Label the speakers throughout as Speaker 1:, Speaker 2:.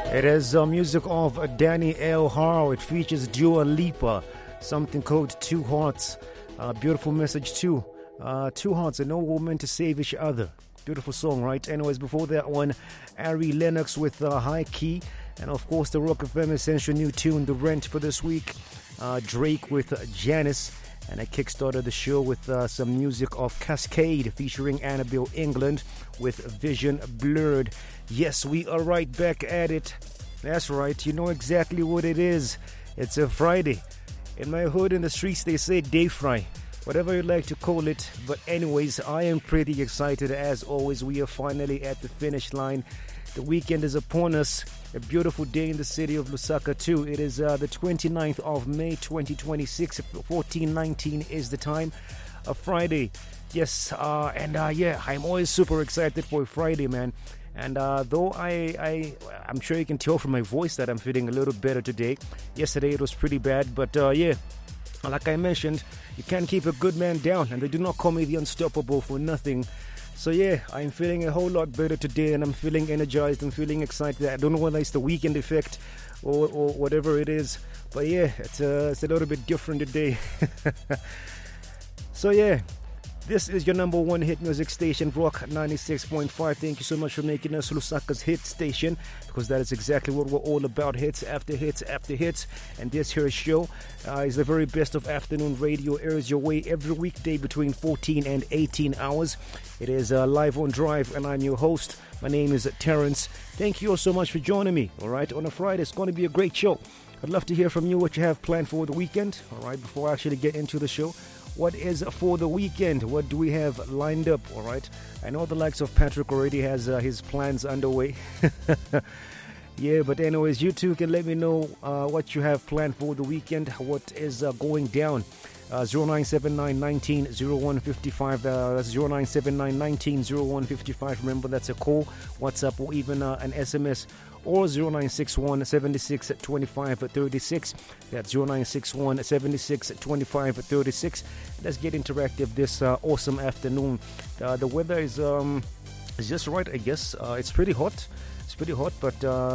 Speaker 1: It is music of Danny L. Howe. It features Dua Lipa, something called Two Hearts. Beautiful message too. Two hearts and no woman to save each other. Beautiful song, right? Anyways, before that one, Ari Lennox with High Key. And of course, the Rock FM Essential new tune, The Rent, for this week. Drake with Janice. And I kickstarted the show with some music of Cascade featuring Annabelle England with Vision Blurred. Yes, we are right back at it. That's right, you know exactly what it is. It's a Friday. In my hood, in the streets, they say day fry. Whatever you'd like to call it. But anyways, I am pretty excited. As always, we are finally at the finish line. The weekend is upon us. A beautiful day in the city of Lusaka too. It is the 29th of May 2026. 14:19 is the time. A Friday. Yes, yeah, I'm always super excited for a Friday, man. And though I'm sure you can tell from my voice that I'm feeling a little better today. Yesterday it was pretty bad, but yeah, like I mentioned, you can't keep a good man down, and they do not call me the unstoppable for nothing. So yeah, I'm feeling a whole lot better today, and I'm feeling energized and feeling excited. I don't know whether it's the weekend effect or whatever it is, but yeah, it's a little bit different today. So yeah, this is your number one hit music station, Rock 96.5. Thank you so much for making us Lusaka's hit station, because that is exactly what we're all about. Hits after hits after hits. And this here show is the very best of afternoon radio. Airs your way every weekday between 14 and 18 hours. It is live on Drive, and I'm your host. My name is Terrence. Thank you all so much for joining me. All right, on a Friday, it's going to be a great show. I'd love to hear from you what you have planned for the weekend. All right, before I actually get into the show. What is for the weekend? What do we have lined up? All right. I know the likes of Patrick already has his plans underway. Yeah, but anyways, you too can let me know what you have planned for the weekend. What is going down? 0979 19 0155. That's 0979 19 0155. Remember, that's a call, WhatsApp, or even an SMS. Or 0961 76 25 36. That's 0961 76 25 36. Let's get interactive this awesome afternoon. The weather is just right, I guess. It's pretty hot. But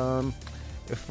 Speaker 1: if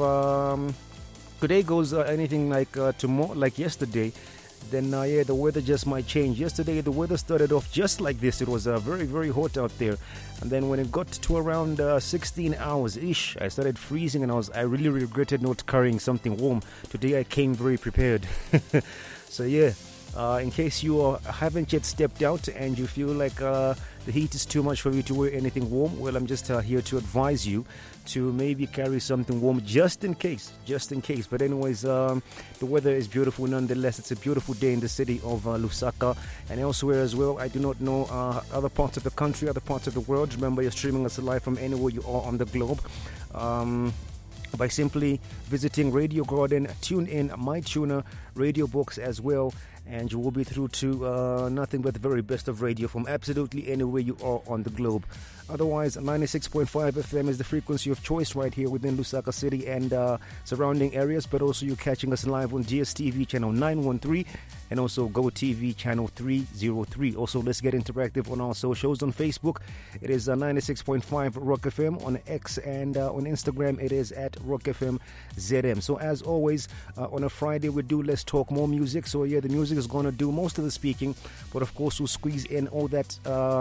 Speaker 1: today goes anything like tomorrow, like yesterday, then yeah, the weather just might change. Yesterday, the weather started off just like this. It was very, very hot out there. And then when it got to around 16 hours-ish, I started freezing, and I really regretted not carrying something warm. Today, I came very prepared. So yeah, in case you haven't yet stepped out and you feel like the heat is too much for you to wear anything warm, well, I'm just here to advise you to maybe carry something warm just in case. But anyways, the weather is beautiful nonetheless. It's a beautiful day in the city of Lusaka and elsewhere as well. I do not know other parts of the country, other parts of the world. Remember, you're streaming us live from anywhere you are on the globe. By simply visiting Radio Garden, tune in MyTuner, Radio Box as well, and you will be through to nothing but the very best of radio from absolutely anywhere you are on the globe. Otherwise, 96.5 FM is the frequency of choice right here within Lusaka City and surrounding areas, but also you're catching us live on DSTV channel 913 and also GoTV channel 303. Also, let's get interactive on our socials. On Facebook, it is 96.5 Rock FM. On X and on Instagram, it is at Rock FM ZM. So as always, on a Friday, we do Let's Talk More Music. So yeah, the music is going to do most of the speaking, but of course, we'll squeeze in all that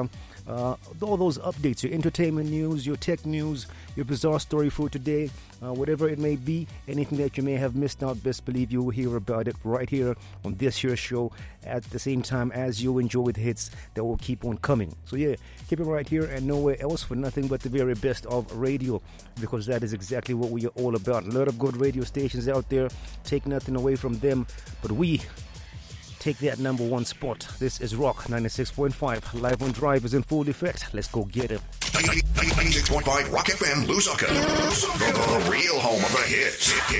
Speaker 1: all those updates, your entertainment news, your tech news, your bizarre story for today, whatever it may be, anything that you may have missed out, best believe you will hear about it right here on this here show at the same time as you enjoy the hits that will keep on coming. So yeah, keep it right here and nowhere else for nothing but the very best of radio, because that is exactly what we are all about. A lot of good radio stations out there, take nothing away from them, but we take that number one spot. This is Rock 96.5. Live on Drive is in full effect. Let's go get it.
Speaker 2: 96.5 Rock FM, Lusaka. The real home of the hits.